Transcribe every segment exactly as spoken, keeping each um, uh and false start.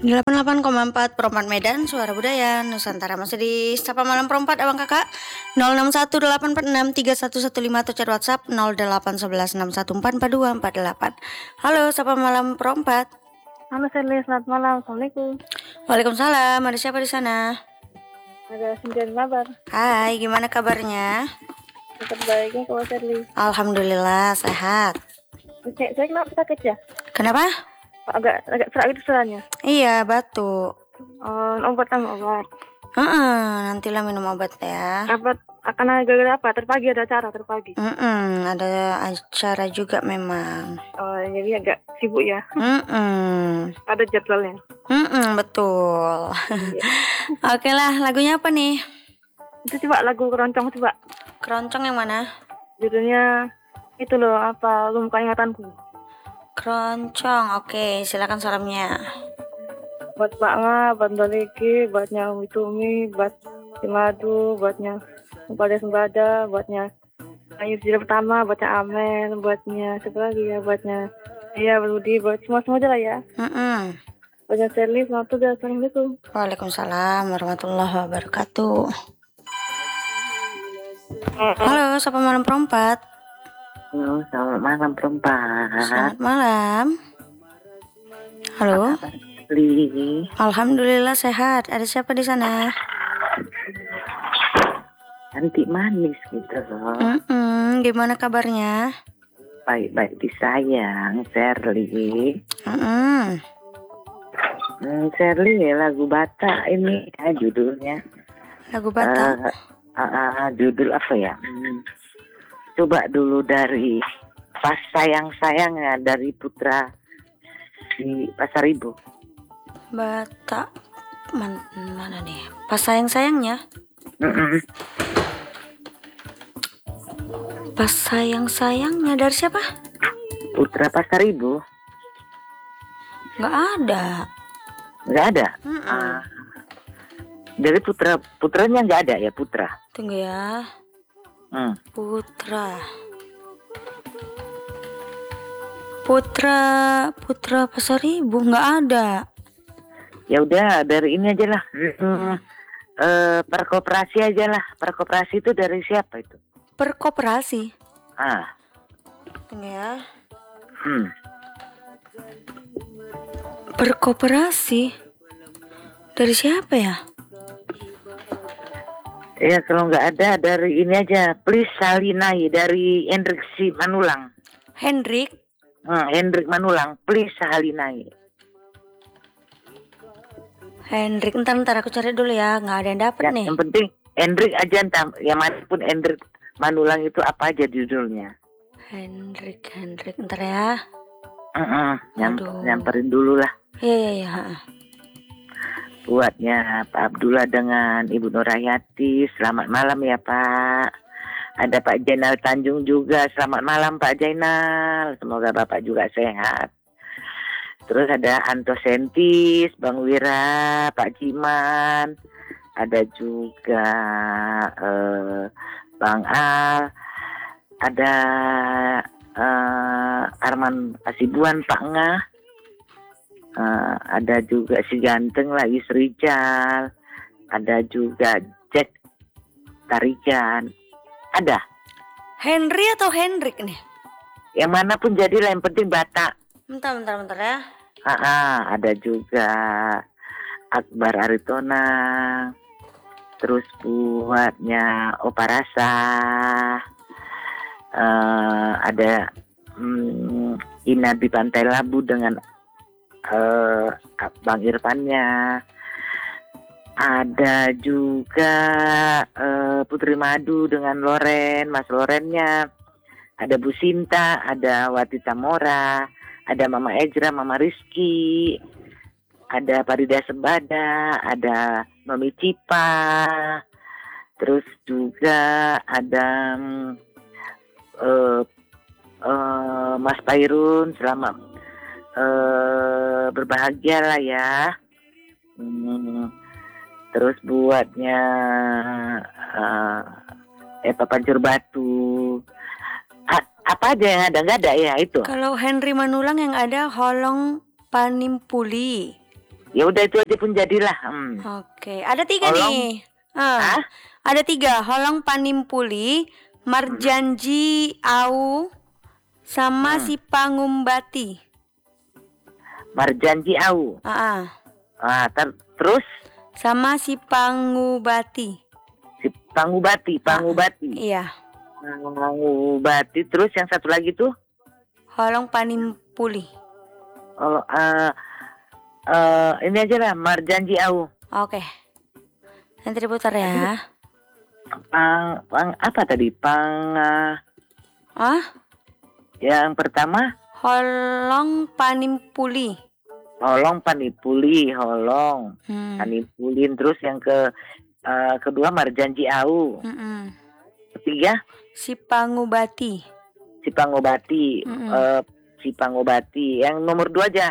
delapan puluh delapan koma empat Perempat Medan, Suara Budaya Nusantara. Masih di Sapa Malam Perempat, abang kakak. nol enam satu delapan empat enam tiga satu satu lima atau chat WhatsApp nol delapan satu satu enam satu empat empat dua empat delapan. Halo Sapa Malam Perempat. Halo Sherly, selamat malam. Assalamualaikum. Waalaikumsalam. Ada siapa di sana? Ada Cynthia Mabar. Hai, gimana kabarnya? Tetap baiknya kalau Sherly. Alhamdulillah sehat. Saya, saya kenapa sakit ya? Kenapa? Agak agak serak gitu suaranya. Iya, batuk. Oh, obat sama obat. Heeh, nantilah minum obat ya. Obat akan ada gara-gara apa? Terpagi ada acara terpagi. Heeh, ada acara juga memang. Oh, jadi agak sibuk ya. Heeh. Ada jadwalnya. Heeh, betul. Iya. Oke lah, lagunya apa nih? Itu coba lagu keroncong coba. Keroncong yang mana? Judulnya itu loh, apa? Lumpuhkan ingatanku. Keroncong, oke, silakan salamnya. Buat Pak Nga, buat Mbak Liki, buatnya Umi Tumi, buat si Madu, buatnya Pada Sembada, buatnya Ayu Sejira Pertama, buatnya Amen, buatnya siapa lagi ya, buatnya iya Budi, buat semua-semua aja lah ya. Mm-mm. Buatnya Sherly, selamat tugas. Assalamualaikum. Waalaikumsalam warahmatullahi wabarakatuh. Halo, Sapa Malam Perempat. Halo, selamat malam Perempat. Selamat malam. Halo. Li, Alhamdulillah sehat. Ada siapa di sana? cantik manis gitu loh. Mm-mm. Gimana kabarnya? Baik-baik disayang, Sherly. Mm-mm. Hmm, Sherly, lagu Batak ini ya, judulnya. Lagu Batak. Uh, uh, uh, judul apa ya? Hmm. Coba dulu dari Pas Sayang-Sayangnya dari Putra di Pasar Ibu. Batak Man, mana nih? Pas sayang-sayangnya. Mm-mm. Pas sayang-sayangnya dari siapa? Putra Pasar Ibu. Nggak ada. Nggak ada. Mm-mm. Ah, dari putra putranya nggak ada ya Putra. Tunggu ya. Hmm. Putra. Putra Putra Pasar Ibu nggak ada. Ya udah dari ini aja lah. Hmm. Eh, perkoperasi aja lah. Perkoperasi itu dari siapa itu? Perkoperasi. Ah. Tunggu ya. Hmm. Perkoperasi. Dari siapa ya? Ya kalau nggak ada dari ini aja. Please Salinai dari Hendrik si Manulang. Hendrik. Hmm, Hendrik Manulang. Please Salinai. Hendrik, ntar ntar aku cari dulu ya. Nggak ada yang dapat Ya, nih. yang penting Hendrik aja entah. Yang manapun Hendrik Manulang itu apa aja judulnya. Hendrik, Hendrik, ntar ya. Uh-uh, nyam, Aduh. nyamperin dulu lah. Iya iya iya. Buatnya Pak Abdullah dengan Ibu Nurayati. Selamat malam ya Pak. Ada Pak Jainal Tanjung juga. Selamat malam Pak Jainal. Semoga Bapak juga sehat. Terus ada Anto Sentis, Bang Wira, Pak Jiman. Ada juga eh, Bang Al. Ada eh, Arman Asibuan, Pak Ngah. Uh, ada juga si ganteng lah Yusrijal, ada juga Jack Tarijan, ada Henry atau Hendrik nih? yang manapun jadilah yang penting Batak. Bentar bentar bentar ya. Ah, ah, ada juga Akbar Aritonang, terus buatnya Oparasa, uh, ada hmm, Ina di Pantai Labu dengan Uh, Bang Irfannya, ada juga uh, Putri Madu dengan Loren, Mas Lorennya, ada Bu Sinta, ada Wati Tamora, ada Mama Ejra, Mama Rizky, ada Parida Sembada, ada Mami Cipa, terus juga ada uh, uh, Mas Pairun, selamat Uh, berbahagia lah ya. Hmm, terus buatnya uh, eh Papa Batu. A- apa aja yang ada? Nggak ada ya itu. Kalau Henry Manulang yang ada Holong Panimpuli. Ya udah itu aja pun jadilah. Hmm. Oke, ada tiga Holong. nih. Ah, Hah? ada tiga. Holong Panimpuli, Marjanji Au, sama Hmm. Sipangumbati. Marjanji Au. Ah, ah. Ah, ter- terus Sama Sipangubati. si Pangubati, Pangubati. Iya. Pangubati. Terus yang satu lagi tuh Holong Panimpuli. oh, eh, eh, ini aja lah Marjanji Au. Oke. Nanti diputar ya. Pang, pang apa tadi? Pang ah, Ah? yang pertama Holong Panimpuli. Holong Panipuli, Holong Hmm. Panipulin. Terus yang ke eh, kedua Marjanji Au. Mm-mm. Ketiga Sipangubati. si Pangobati. Mm-mm. eh, si Pangobati. Yang nomor dua aja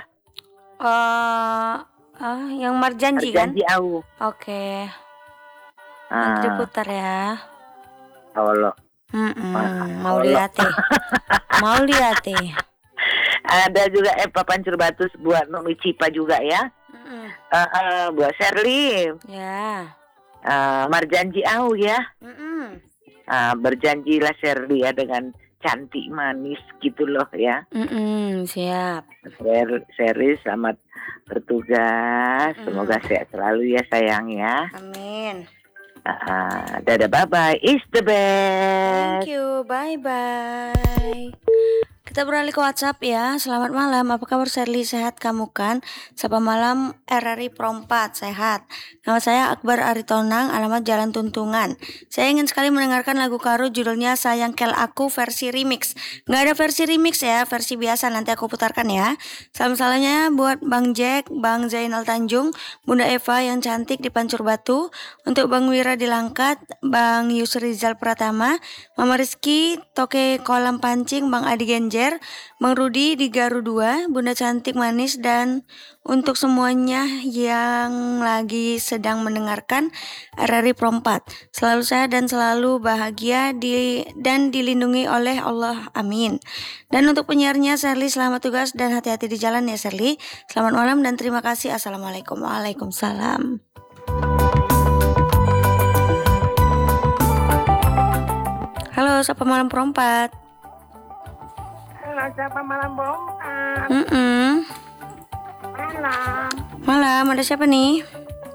Eh, ah, yang Marjanji kan? Marjanji Au. Oke. Nanti Ah, diputar ya. Holong. Mm-mm. Ah, Mau Allah. lihat eh. Mau lihat eh. Ada juga eh Papancur Batus buat Nomi Cipa juga ya. Mm-mm. Eh, eh, buat Sherly. Ya. Eh, Marjanji Au ya. Mm-mm. Ah, berjanjilah Sherly ya dengan cantik manis gitu loh ya. Mm-mm. Siap. Sher- Sherly selamat bertugas. Mm. Semoga sehat selalu ya sayang ya. Amin. Ah, dadah bye bye. Is the best. Thank you. Bye bye. Kita beralih ke WhatsApp ya. Selamat malam. Apa kabar Sherly? Sehat kamu kan? Sapa malam R R I Perempat. Sehat. Nama saya Akbar Aritonang. Alamat Jalan Tuntungan. Saya ingin sekali mendengarkan lagu Karo judulnya Sayang Kel Aku versi remix. Nggak ada versi remix ya. Versi biasa nanti aku putarkan ya. Salam-salamnya buat Bang Jack, Bang Zainal Tanjung, Bunda Eva yang cantik di Pancur Batu. Untuk Bang Wira di Langkat, Bang Yusrizal Pratama, Mama Rizky, Toke Kolam Pancing, Bang Adi Genjer, Bang Rudi di Garu dua, Bunda Cantik Manis, dan untuk semuanya yang lagi sedang mendengarkan R R I Perempat. Selalu sehat dan selalu bahagia di, dan dilindungi oleh Allah. Amin. Dan untuk penyiarnya Sherly, selamat tugas dan hati-hati di jalan ya Sherly. Selamat malam dan terima kasih. Assalamualaikum. Waalaikumsalam. Halo, Sapa Malam Perempat. Halo, siapa malam bongkar? Mm-mm. Malam. Malam, ada siapa nih?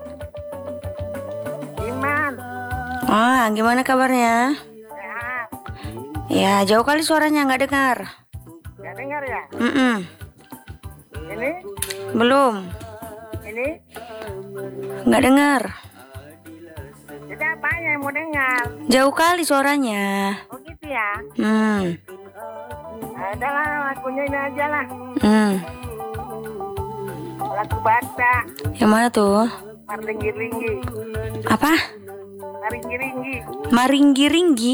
Iman. Ah, gimana kabarnya? Sehat. Ya, jauh kali suaranya nggak dengar. Gak dengar ya? Mm-mm. Ini? Belum, Ini? nggak dengar. Jadi apa yang mau dengar? Jauh kali suaranya. Oh gitu ya? Hmm, Ada lah, lagunya ini aja lah. hmm. Lagu Bata. Yang mana tuh? Maringgi-ringgi. Apa? Maringgi-ringgi. Maringgi-ringgi.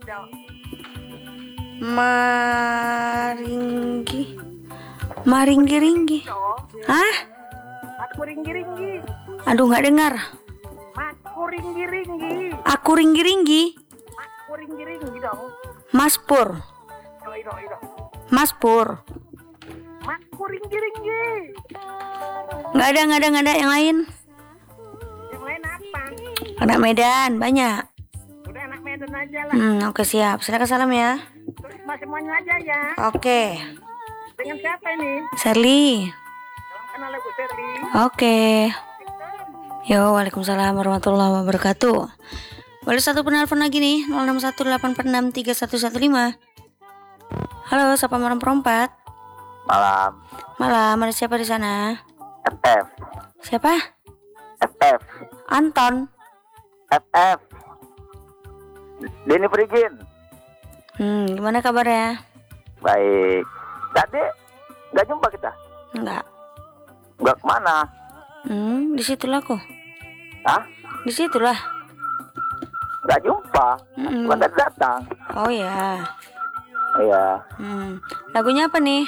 Maringgi. Maringgi-ringgi. Hah? Aku ringgi-ringgi. Aduh, nggak dengar. Aku ringgi-ringgi. Aku ringgi-ringgi. Aku ringgi-ringgi dong. Mas Pur. Iro, iro, iro. Mas Pur. Aku ringgi-ringgi. Nggak ada, nggak ada, nggak ada yang lain. Yang lain apa? Anak Medan banyak. Udah anak Medan aja lah. Hmm, oke siap. Silakan salam ya. Terus mas semuanya aja ya. Oke. Dengan siapa ini? Sherly. Salam kenal Ibu Sherly. Oke. Yo, waalaikumsalam warahmatullahi wabarakatuh. Boleh satu penelpon lagi nih, nol enam satu delapan empat enam tiga satu satu lima. Halo, Sapa Malam Perempat. Malam. Malam, ada siapa di sana? F F. Siapa? F F. Anton. F F. Denny Perigin. Hmm, gimana kabarnya? Baik. Tadi nggak jumpa kita. Enggak. Nggak kemana? Hmm, di situlah aku. Hah? Di situlah. Nggak jumpa. Hmm. Bukan datang. datang. Oh ya. Iya. Hmm. Lagunya apa nih?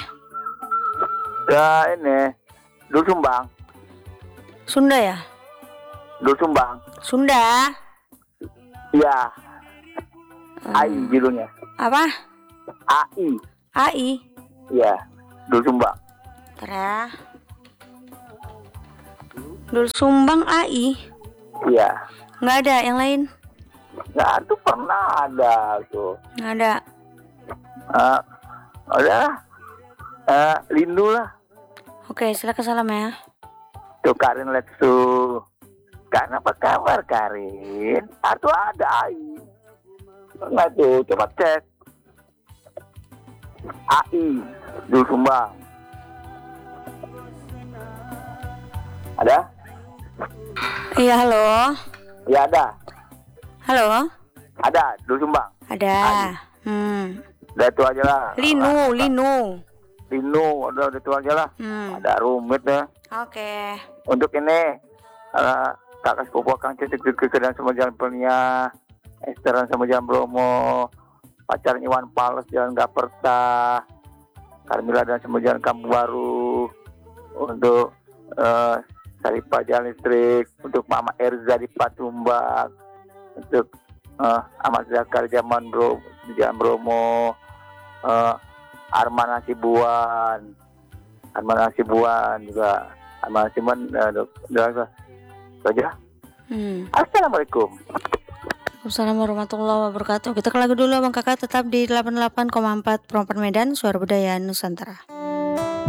Ya ini. Dul Sumbang. Sunda ya? Dul Sumbang. Sunda. Iya. Hmm. A I judulnya. Apa? A I. A I. Iya. Dul Sumbang. Bentar ya. Dul Sumbang A I. Iya. Nggak ada yang lain? Nah, itu pernah ada tuh. Nggak ada. Uh, udah, uh, Lindu lah. Oke, silakan salam ya. Tuh Karin Letsu. Kan apa kabar Karin? Atau ada A I? Enggak tuh, coba cek. A I, Dul Sumbang. Ada? Iya, halo. Ya ada. Halo. Ada, Dul Sumbang. Ada. A I. Hmm. Udah itu aja lah. Linu, Linu. Linu, udah, udah itu aja lah. Hmm. Ada rumit ya. Oke. Untuk ini, uh, kakak sepupu Kang Cetik Deke dan semua Jalan Pernia, Esther dan semua Jalan Bromo, pacarnya Iwan Pales Jalan Gaperta, Carmila dan semua Jalan Kampung Baru, untuk uh, Saripah Jalan Listrik, untuk Mama Erza di Patumbak, untuk uh, Ahmad Zakar Jaman Bro di Jalan Bromo, uh, Arman Hasibuan, Arman Hasibuan juga, Arman Hasibuan, uh, udah saja. Hmm. Assalamualaikum. Assalamualaikum warahmatullahi wabarakatuh. Kita ke lagu dulu Abang Kakak, tetap di delapan puluh delapan koma empat Perempuan Medan, Suara Budaya Nusantara.